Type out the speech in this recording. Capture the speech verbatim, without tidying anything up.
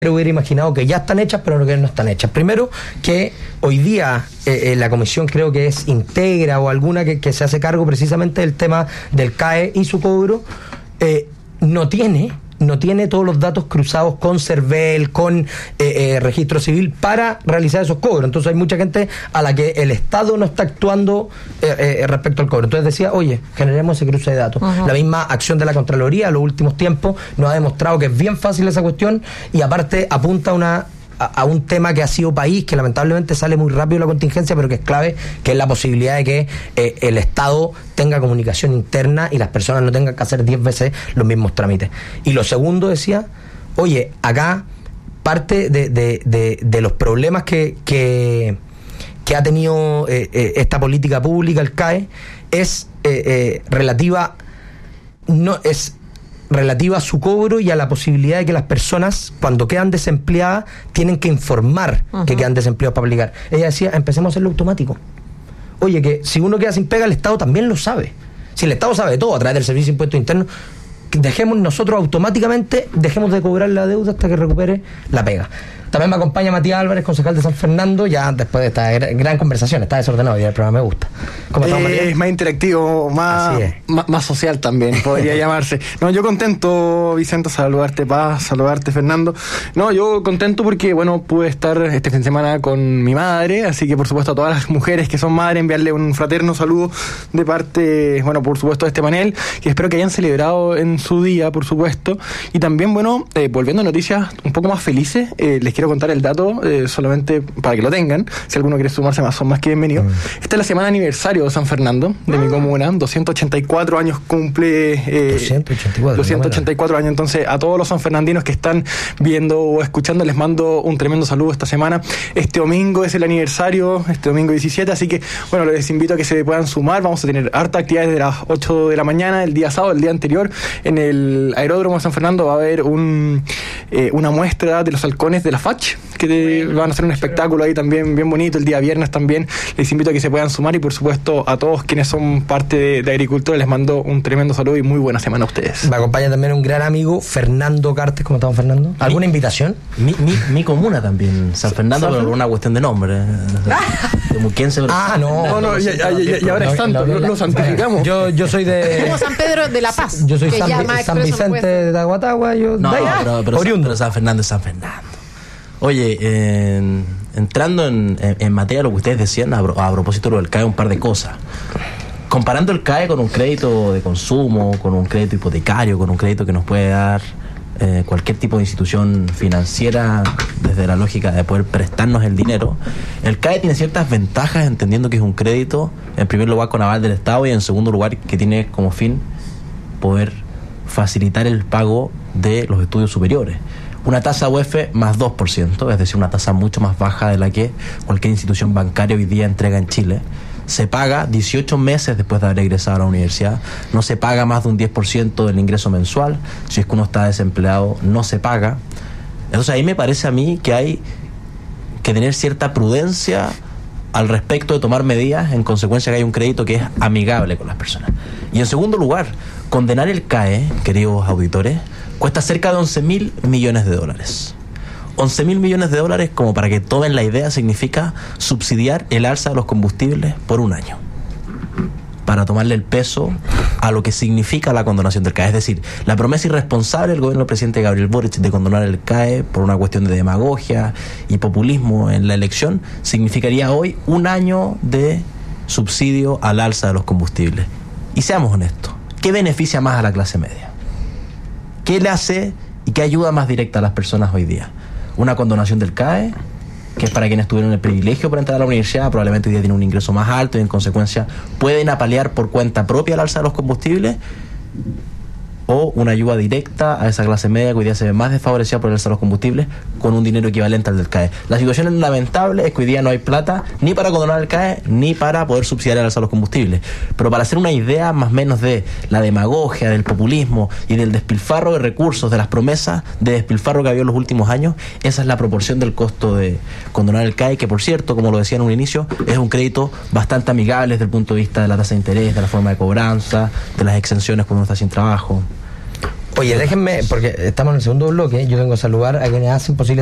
hubiera imaginado que ya están hechas, pero no que no están hechas. Primero, que hoy día eh, eh, la comisión creo que es Integra o alguna que, que se hace cargo precisamente del tema del C A E y su cobro, eh, no tiene... no tiene todos los datos cruzados con CERVEL, con eh, eh, registro civil para realizar esos cobros. Entonces hay mucha gente a la que el Estado no está actuando eh, eh, respecto al cobro. Entonces decía, oye, generemos ese cruce de datos. Uh-huh. La misma acción de la Contraloría en los últimos tiempos nos ha demostrado que es bien fácil esa cuestión y aparte apunta a una a un tema que ha sido país, que lamentablemente sale muy rápido la contingencia, pero que es clave, que es la posibilidad de que eh, el Estado tenga comunicación interna y las personas no tengan que hacer diez veces los mismos trámites. Y lo segundo decía, oye, acá parte de, de, de, de los problemas que, que, que ha tenido eh, eh, esta política pública, el C A E, es eh, eh, relativa, no es relativa a su cobro y a la posibilidad de que las personas, cuando quedan desempleadas, tienen que informar uh-huh. que quedan desempleados para aplicar. Ella decía, empecemos a hacerlo automático. Oye, que si uno queda sin pega, el Estado también lo sabe. Si el Estado sabe todo a través del Servicio de Impuestos Internos, dejemos nosotros automáticamente, dejemos de cobrar la deuda hasta que recupere la pega. También me acompaña Matías Álvarez, concejal de San Fernando, ya después de esta gran conversación. Está desordenado y el programa me gusta. ¿Cómo estamos, Matías? Es más interactivo, más, más, más social también, podría llamarse. No, yo contento, Vicente, saludarte, Paz, saludarte, Fernando. No, yo contento porque, bueno, pude estar este fin de semana con mi madre, así que, por supuesto, a todas las mujeres que son madres, enviarle un fraterno saludo de parte, bueno, por supuesto, de este panel, que espero que hayan celebrado en su día, por supuesto. Y también, bueno, eh, volviendo a noticias un poco más felices, eh, les quiero contar el dato, eh, solamente para que lo tengan. Si alguno quiere sumarse más, son más que bienvenidos. Mm. Esta es la semana de aniversario de San Fernando, de ah. mi comuna. doscientos ochenta y cuatro años cumple. Eh, doscientos ochenta y cuatro. doscientos ochenta y cuatro años. Entonces, a todos los sanfernandinos que están viendo o escuchando, les mando un tremendo saludo esta semana. Este domingo es el aniversario, este domingo diecisiete, así que, bueno, les invito a que se puedan sumar. Vamos a tener harta actividades desde las ocho de la mañana, el día sábado, el día anterior. En el aeródromo de San Fernando va a haber un, eh, una muestra de los halcones de la F A C, que te, van a hacer un espectáculo ahí también bien bonito el día viernes también. Les invito a que se puedan sumar y por supuesto a todos quienes son parte de, de Agricultura les mando un tremendo saludo y muy buena semana a ustedes. Me acompaña también un gran amigo, Fernando Cartes. ¿Cómo estamos, Fernando? ¿Alguna mi, invitación? Mi, mi, mi comuna también, San Fernando, San pero por una cuestión de nombre. De Muquense, pero ah, no. No, no, ya, ya, ya, y ahora es santo, lo, lo santificamos. Yo, yo soy de... Como San Pedro de la Paz. Yo soy San, San Vicente de Tahuatahua. Yo, no, de no, pero, pero, San, pero San Fernando es San Fernando. Oye, eh, entrando en, en, en materia de lo que ustedes decían, a, a propósito del C A E, un par de cosas. Comparando el C A E con un crédito de consumo, con un crédito hipotecario, con un crédito que nos puede dar eh, cualquier tipo de institución financiera, desde la lógica de poder prestarnos el dinero, el C A E tiene ciertas ventajas, entendiendo que es un crédito, en primer lugar con aval del Estado y en segundo lugar que tiene como fin poder facilitar el pago de los estudios superiores. Una tasa U E F más dos por ciento, es decir, una tasa mucho más baja de la que cualquier institución bancaria hoy día entrega en Chile. Se paga dieciocho meses después de haber egresado a la universidad. No se paga más de un diez por ciento del ingreso mensual. Si es que uno está desempleado, no se paga. Entonces ahí me parece a mí que hay que tener cierta prudencia al respecto de tomar medidas en consecuencia que hay un crédito que es amigable con las personas. Y en segundo lugar, condenar el C A E, queridos auditores, cuesta cerca de once mil millones de dólares. once mil millones de dólares, como para que tomen la idea, significa subsidiar el alza de los combustibles por un año, para tomarle el peso a lo que significa la condonación del C A E. Es decir, la promesa irresponsable del gobierno del presidente Gabriel Boric de condonar el C A E por una cuestión de demagogia y populismo en la elección, significaría hoy un año de subsidio al alza de los combustibles. Y seamos honestos, ¿qué beneficia más a la clase media? ¿Qué le hace y qué ayuda más directa a las personas hoy día? Una condonación del C A E, que es para quienes tuvieron el privilegio para entrar a la universidad, probablemente hoy día tienen un ingreso más alto y en consecuencia pueden apalear por cuenta propia al alza de los combustibles, o una ayuda directa a esa clase media que hoy día se ve más desfavorecida por el alza de los combustibles con un dinero equivalente al del C A E. La situación lamentable es que hoy día no hay plata ni para condonar el C A E ni para poder subsidiar el alza de los combustibles. Pero para hacer una idea más o menos de la demagogia, del populismo y del despilfarro de recursos, de las promesas de despilfarro que había en los últimos años, esa es la proporción del costo de condonar el C A E, que por cierto, como lo decía en un inicio, es un crédito bastante amigable desde el punto de vista de la tasa de interés, de la forma de cobranza, de las exenciones cuando uno está sin trabajo. Oye, déjenme, porque estamos en el segundo bloque, yo tengo que saludar a quienes hacen posible